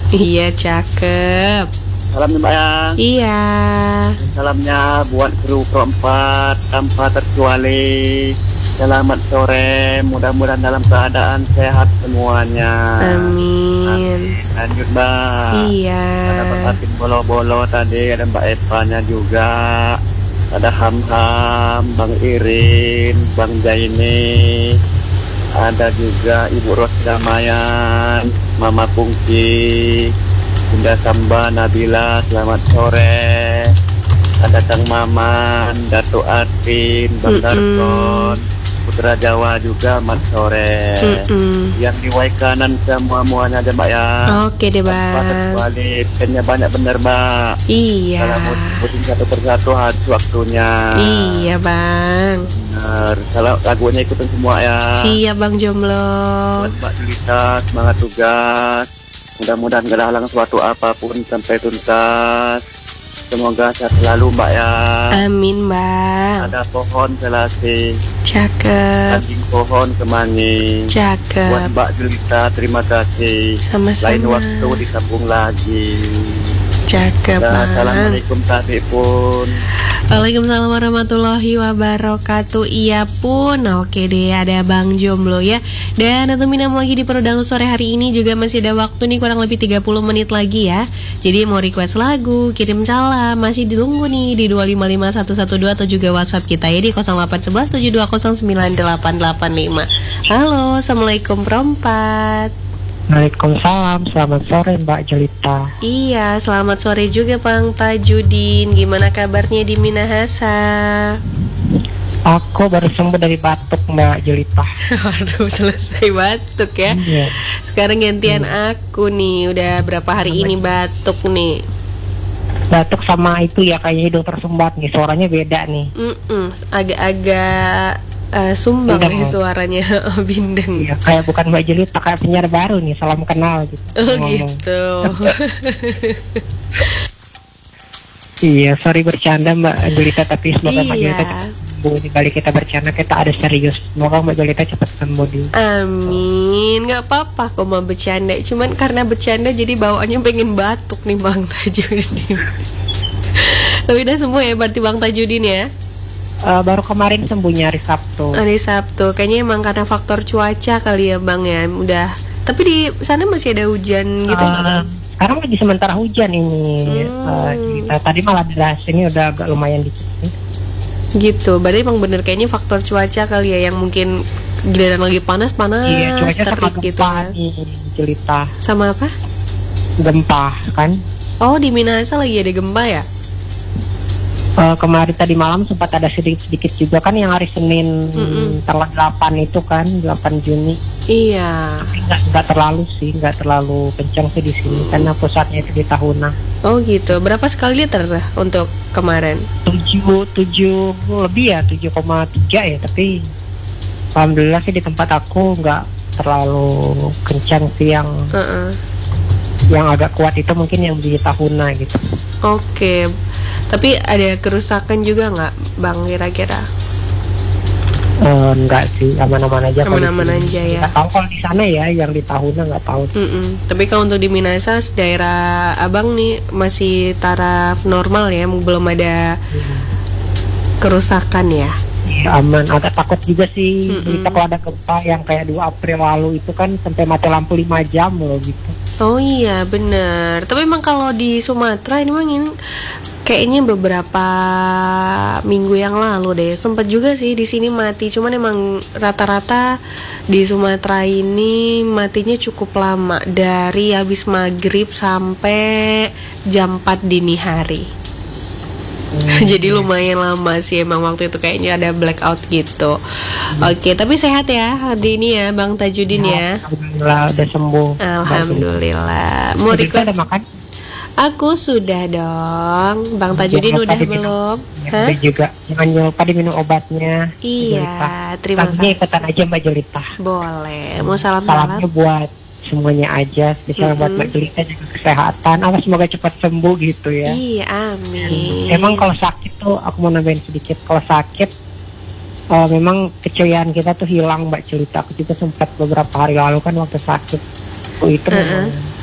Iya, cakep. Salamnya Mbak ya. Iya. Salamnya buat kru Pro 4 tanpa terkecuali. Selamat sore, mudah-mudahan dalam keadaan sehat semuanya. Amin. Lanjut Mbak. Iya. Ada Mbak Fatin Bolo-Bolo tadi, ada Mbak Evanya juga. Ada Ham-Ham, Bang Irin, Bang Jaini. Ada juga Ibu Rosdamayan, Mama Pungki, Bunda Samba, Nabila, selamat sore. Ada Kang Maman, Dato Atin, Bang Darton, Putra Jawa juga, selamat sore. Yang di wai kanan semuanya aja Mbak ya. Oke deh Bang. Balik, pennya banyak bener Mbak. Iya. Kalau mau sebutin satu persatu habis waktunya. Iya Bang. Bener. Kalau lagunya ikutin semua ya. Siap Bang Jomblo. Buat Mbak Julita, semangat tugas. Mudah-mudahan gak ada halang suatu apapun sampai tuntas. Semoga sehat selalu Mbak ya. Amin Bang. Ada pohon selasi, Cakep. anjing pohon kemangi. Buat Cakep. Mbak Julita terima kasih. Sama-sama. Lain waktu disambung lagi. Cakep Bang. Assalamualaikum tadi pun. Waalaikumsalam warahmatullahi wabarakatuh. Iya pun. Nah, oke deh, ada Bang Jomblo ya. Dan Natu Minam lagi di Perodang sore hari ini juga masih ada waktu nih, kurang lebih 30 menit lagi ya. Jadi mau request lagu, kirim salam, masih ditunggu nih di 255112 atau juga WhatsApp kita ya di 081172098885. Halo, Assalamualaikum Perempat. Waalaikumsalam, selamat sore Mbak Jelita. Iya, selamat sore juga Bang Tajudin. Gimana kabarnya di Minahasa? Aku baru sembuh dari batuk Mbak Jelita. Waduh, selesai batuk ya. Iya. Sekarang gantian aku nih. Udah berapa hari ini batuk nih? Batuk sama itu ya, kayaknya hidung tersumbat nih, suaranya beda nih. Agak-agak sumbang Bindeng. nih suaranya. Bindeng. Iya, kayak bukan Mbak Jelita, kayak penyiar baru nih, salam kenal gitu. Oh ngomong. gitu. Iya, sorry bercanda Mbak Jelita, tapi semoga Mbak Jelita Iya. cepat sembuh. Di balik kita bercanda, kita ada serius. Semoga Mbak Jelita cepat sembuh di. Amin. Gak apa-apa kok mau bercanda. Cuman karena bercanda jadi bawaannya pengen batuk nih Bang Tajudin. Tapi udah sembuh ya berarti Bang Tajudin ya? Baru kemarin sembuhnya hari Sabtu. Hari Sabtu. Kayaknya emang karena faktor cuaca kali ya Bang ya. Udah. Tapi di sana masih ada hujan gitu nggak Bang? Sekarang lagi sementara hujan ini. Kita tadi malah deras, ini udah agak lumayan dikit. Gitu. Berarti emang bener kayaknya faktor cuaca kali ya yang mungkin giliran lagi panas-panas Iya, cuaca sama terik gitu gempa kan. nih, Jelita. Sama apa? Gempa kan. Oh, di Minahasa lagi ada gempa ya? Kemarin tadi malam sempat ada sedikit juga kan, yang hari Senin tanggal 8 itu kan, 8 Juni. Iya. Tapi nggak terlalu sih, nggak terlalu kencang sih di sini karena pusatnya itu di Tahuna. Oh gitu. Berapa sekali liter untuk kemarin? 7 lebih ya, 7,3 ya, tapi alhamdulillah sih di tempat aku nggak terlalu kencang sih. Yang agak kuat itu mungkin yang di Tahuna gitu. Oke. Tapi ada kerusakan juga nggak Bang kira-kira? Enggak sih, aman-aman aja. Aman-aman aja ya. Nggak tahu kalau di sana ya, yang di Tahuna nggak tahu. Tapi kalau untuk di Minahasa daerah Abang nih masih taraf normal ya, belum ada kerusakan ya? Ya, aman. Agak takut juga sih. Kita kalau ada gempa yang kayak 2 April lalu itu kan sampai mati lampu 5 jam loh gitu. Oh iya bener. Tapi emang kalau di Sumatera ini emang kayaknya beberapa minggu yang lalu deh sempat juga sih di sini mati. Cuman emang rata-rata di Sumatera ini matinya cukup lama, dari habis maghrib sampai jam 4 dini hari. Jadi lumayan lama sih emang waktu itu, kayaknya ada blackout gitu. Oke, tapi sehat ya hari ini ya Bang Tajudin ya. Alhamdulillah udah sembuh. Alhamdulillah. Mau Jadi request? ada makan? Aku sudah dong. Bang Tajudin udah belum? Ya, udah juga. Jangan lupa diminum obatnya. Iya, terima kasih. Ikutan aja Mbak Jelita. Boleh. Mau salam-salam? Salamnya buat semuanya aja, spesial buat Mbak Jelita juga kesehatan. Semoga cepat sembuh gitu ya. Iya, amin. Emang kalau sakit tuh, aku mau nambahin sedikit. Kalau sakit, memang keceriaan kita tuh hilang Mbak Jelita. Aku juga sempat beberapa hari lalu kan waktu sakit. Itu